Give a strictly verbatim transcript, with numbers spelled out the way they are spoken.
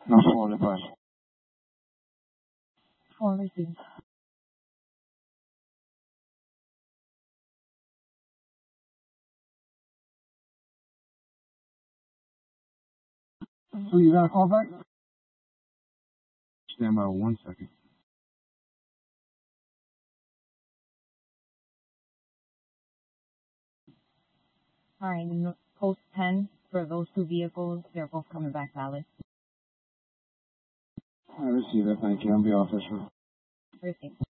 Not four but Four received. So you got a call back? Stand by one second. All right, n- post ten for those two vehicles. They're both coming back valid. I receive it. Thank you. I'm the officer. Received.